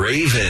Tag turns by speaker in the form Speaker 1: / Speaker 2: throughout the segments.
Speaker 1: Raven.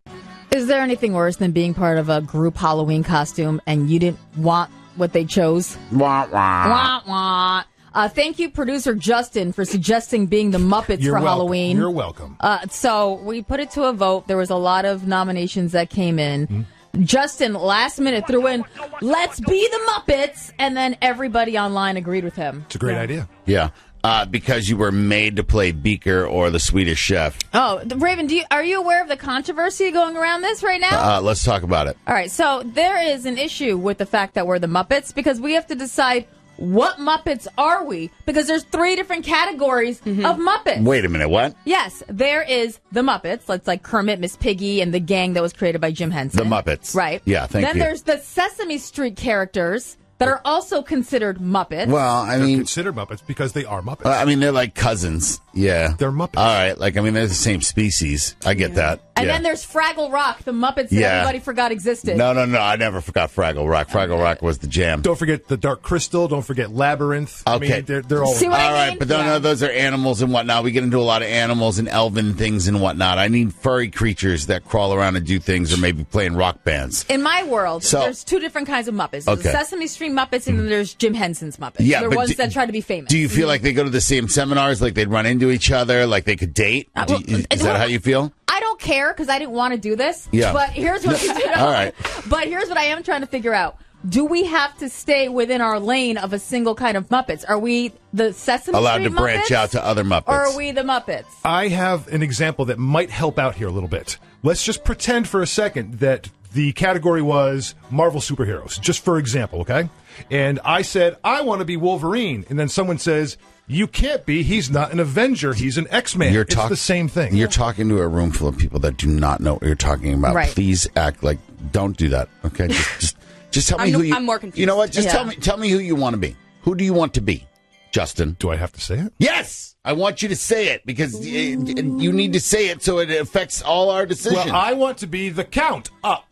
Speaker 2: Is there anything worse than being part of a group Halloween costume and you didn't want what they chose?
Speaker 3: Wah, wah.
Speaker 2: Wah, wah. Thank you, producer Justin, for suggesting being the Muppets for Halloween.
Speaker 4: You're welcome.
Speaker 2: So we put it to a vote. There was a lot of nominations that came in. Justin, last minute, threw in, let's be the Muppets, and then everybody online agreed with him.
Speaker 4: It's a great idea.
Speaker 3: Yeah. Because you were made to play Beaker or the Swedish Chef.
Speaker 2: Oh, Raven, are you aware of the controversy going around this right now?
Speaker 3: Let's talk about it.
Speaker 2: All right, so there is an issue with the fact that we're the Muppets because we have to decide what Muppets are we? Because there's 3 different categories of Muppets.
Speaker 3: Wait a minute, what?
Speaker 2: Yes, there is the Muppets. That's like Kermit, Miss Piggy, and the gang that was created by Jim Henson.
Speaker 3: The Muppets.
Speaker 2: Right.
Speaker 3: Yeah, thank you.
Speaker 2: Then there's the Sesame Street characters that are also considered Muppets.
Speaker 3: Well,
Speaker 4: They're considered Muppets because they are Muppets.
Speaker 3: they're like cousins. Yeah.
Speaker 4: They're Muppets.
Speaker 3: All right. They're the same species. I get that.
Speaker 2: And then there's Fraggle Rock, the Muppets that everybody forgot existed.
Speaker 3: No. I never forgot Fraggle Rock. Fraggle Rock was the jam.
Speaker 4: Don't forget the Dark Crystal. Don't forget Labyrinth.
Speaker 3: Okay.
Speaker 4: They're all...
Speaker 2: See what I mean?
Speaker 3: All right, but no, those are animals and whatnot. We get into a lot of animals and elven things and whatnot. I need furry creatures that crawl around and do things or maybe play in rock bands.
Speaker 2: In my world, there's 2 different kinds of Muppets. There's the Sesame Street Muppets, and then there's Jim Henson's Muppets.
Speaker 3: Yeah,
Speaker 2: they're
Speaker 3: but
Speaker 2: ones that try to be famous.
Speaker 3: Do you feel like they go to the same seminars, like they'd run into each other, like they could date? Is that how you feel?
Speaker 2: I don't care because I didn't want to do this.
Speaker 3: Yeah.
Speaker 2: But here's what
Speaker 3: All right.
Speaker 2: But here's what I am trying to figure out. Do we have to stay within our lane of a single kind of Muppets? Are we the Sesame
Speaker 3: allowed
Speaker 2: Street
Speaker 3: to branch
Speaker 2: Muppets,
Speaker 3: out to other Muppets?
Speaker 2: or are we the Muppets?
Speaker 4: I have an example that might help out here a little bit. Let's just pretend for a second that the category was Marvel superheroes, just for example, okay? And I said, I want to be Wolverine. And then someone says, you can't be. He's not an Avenger. He's an X-Man. It's the same thing.
Speaker 3: You're talking to a room full of people that do not know what you're talking about.
Speaker 2: Right.
Speaker 3: Please act like, don't do that, okay? Just tell me who you...
Speaker 5: I'm more confused.
Speaker 3: You know what? Just tell me who you want to be. Who do you want to be, Justin?
Speaker 4: Do I have to say it?
Speaker 3: Yes! I want you to say it because you need to say it so it affects all our decisions.
Speaker 4: Well, I want to be the Count.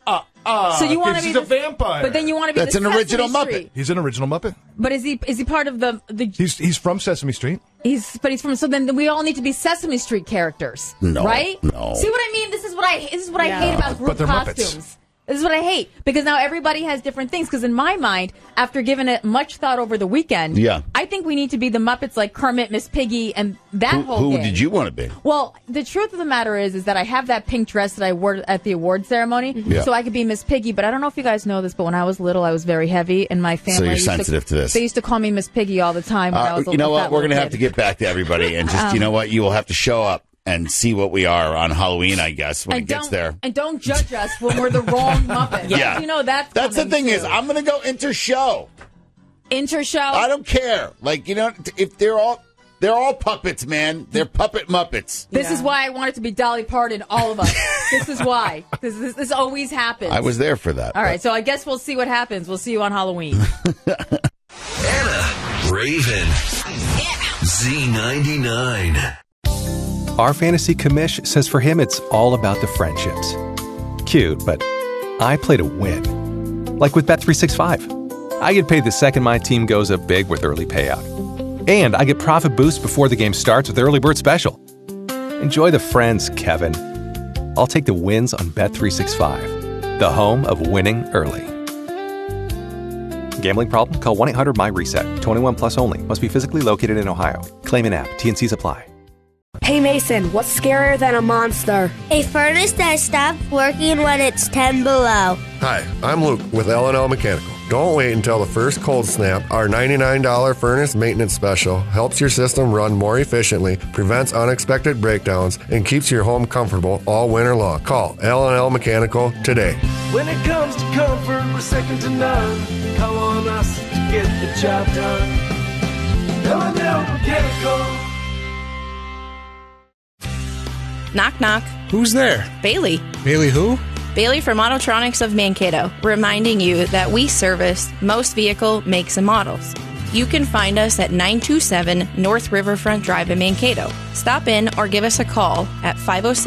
Speaker 2: So you want to be
Speaker 4: the vampire?
Speaker 2: But then you want to be
Speaker 3: That's
Speaker 2: the
Speaker 3: an original
Speaker 2: Sesame
Speaker 3: Muppet.
Speaker 2: Street.
Speaker 4: He's an original Muppet.
Speaker 2: But is he part of the
Speaker 4: He's from Sesame Street.
Speaker 2: He's from. So then we all need to be Sesame Street characters,
Speaker 3: No,
Speaker 2: right?
Speaker 3: no.
Speaker 2: See what I mean? This is what I hate about group
Speaker 4: But they're Muppets.
Speaker 2: costumes. This is what I hate because now everybody has different things. Because in my mind, after giving it much thought over the weekend, I think we need to be the Muppets like Kermit, Miss Piggy, and that whole
Speaker 3: Who
Speaker 2: gang.
Speaker 3: did you want to be?
Speaker 2: Well, the truth of the matter is that I have that pink dress that I wore at the award ceremony, so I could be Miss Piggy. But I don't know if you guys know this, but when I was little, I was very heavy, and my family.
Speaker 3: So you're sensitive to this.
Speaker 2: They used to call me Miss Piggy all the time. When I was a
Speaker 3: you know
Speaker 2: little
Speaker 3: what?
Speaker 2: fat
Speaker 3: We're going to
Speaker 2: little
Speaker 3: have to
Speaker 2: kid.
Speaker 3: get back to everybody and just, you know what? You will have to show up and see what we are on Halloween, I guess, when it gets there.
Speaker 2: And don't judge us when we're the wrong Muppets.
Speaker 3: Yeah.
Speaker 2: You know, that's
Speaker 3: the
Speaker 2: coming
Speaker 3: thing
Speaker 2: too.
Speaker 3: is, I'm going to go inter-show.
Speaker 2: Inter-show?
Speaker 3: I don't care. Like, if they're all puppets, man. They're puppet Muppets.
Speaker 2: This is why I want it to be Dolly Parton, all of us. This is why. This always happens.
Speaker 3: I was there for that.
Speaker 2: All right, so I guess we'll see what happens. We'll see you on Halloween.
Speaker 1: Anna, Raven, Z99.
Speaker 6: Our fantasy commish says for him it's all about the friendships. Cute, but I play to win. Like with Bet365. I get paid the second my team goes up big with early payout. And I get profit boost before the game starts with Early Bird Special. Enjoy the friends, Kevin. I'll take the wins on Bet365, the home of winning early. Gambling problem? Call 1-800-MY-RESET. 21 plus only. Must be physically located in Ohio. Claim in app. T&Cs apply.
Speaker 7: Hey Mason, what's scarier than a monster?
Speaker 8: A furnace that stops working when it's 10 below.
Speaker 9: Hi, I'm Luke with L&L Mechanical. Don't wait until the first cold snap. Our $99 furnace maintenance special helps your system run more efficiently, prevents unexpected breakdowns, and keeps your home comfortable all winter long. Call L&L Mechanical today.
Speaker 10: When it comes to comfort, we're second to none. Call on us to get the job done. L&L Mechanical.
Speaker 5: Knock, knock.
Speaker 11: Who's there?
Speaker 5: Bailey.
Speaker 11: Bailey who?
Speaker 5: Bailey from Autotronics of Mankato, reminding you that we service most vehicle makes and models. You can find us at 927 North Riverfront Drive in Mankato. Stop in or give us a call at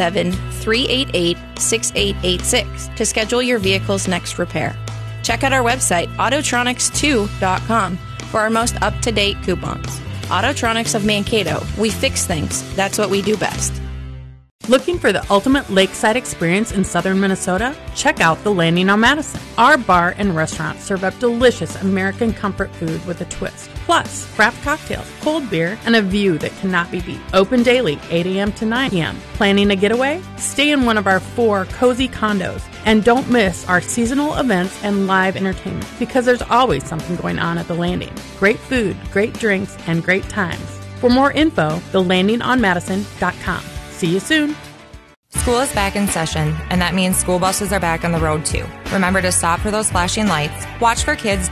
Speaker 5: 507-388-6886 to schedule your vehicle's next repair. Check out our website, Autotronics2.com, for our most up-to-date coupons. Autotronics of Mankato. We fix things. That's what we do best.
Speaker 1: Looking for the ultimate lakeside experience in southern Minnesota? Check out the Landing on Madison. Our bar and restaurant serve up delicious American comfort food with a twist. Plus, craft cocktails, cold beer, and a view that cannot be beat. Open daily, 8 a.m. to 9 p.m. Planning a getaway? Stay in one of our 4 cozy condos. And don't miss our seasonal events and live entertainment, because there's always something going on at the Landing. Great food, great drinks, and great times. For more info, thelandingonmadison.com. See you soon.
Speaker 11: School is back in session, and that means school buses are back on the road too. Remember to stop for those flashing lights, watch for kids